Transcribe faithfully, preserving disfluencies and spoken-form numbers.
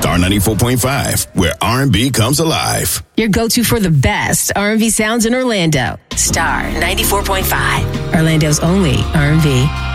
Star ninety-four point five, where R and B comes alive. Your go-to for the best R and B sounds in Orlando. Star ninety-four point five, Orlando's only R and B.